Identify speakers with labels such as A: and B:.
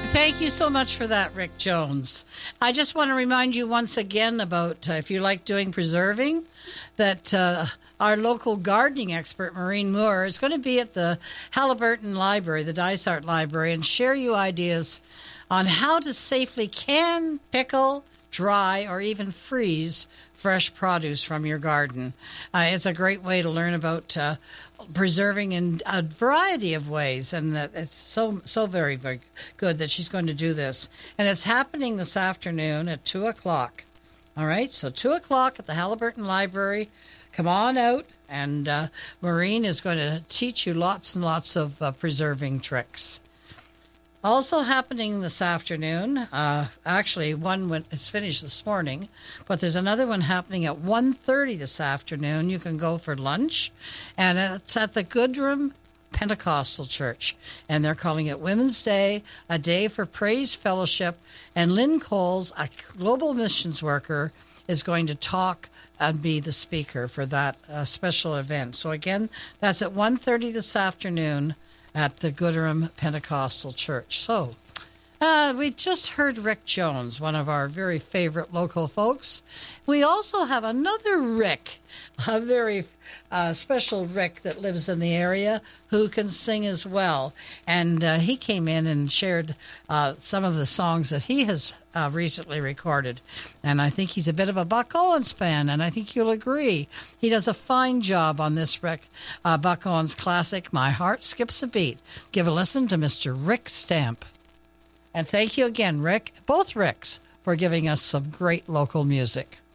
A: Thank you so much for that, Rick Jones. I just want to remind you once again about, if you like doing preserving, that our local gardening expert, Maureen Moore, is going to be at the Haliburton Library, the Dysart Library, and share you ideas on how to safely can, pickle, dry, or even freeze fresh produce from your garden. It's a great way to learn about preserving in a variety of ways, and it's so very, very good that she's going to do this. And it's happening this afternoon at 2 o'clock. All right, so 2 o'clock at the Haliburton Library. Come on out, and Maureen is going to teach you lots and lots of preserving tricks. Also happening this afternoon, actually it's finished this morning, but there's another one happening at 1:30 this afternoon. You can go for lunch, and it's at the Goodrum Pentecostal Church, and they're calling it Women's Day, a day for praise, fellowship, and Lynn Coles, a global missions worker, is going to talk and be the speaker for that special event. So again, that's at 1:30 this afternoon at the Goodrum Pentecostal Church. So, we just heard Rick Jones, one of our very favorite local folks. We also have another Rick, a very special Rick that lives in the area who can sing as well. And he came in and shared some of the songs that he has recently recorded. And I think he's a bit of a Buck Owens fan, and I think you'll agree. He does a fine job on this Buck Owens classic, My Heart Skips a Beat. Give a listen to Mr. Rick Stamp. And thank you again, Rick, both Ricks, for giving us some great local music.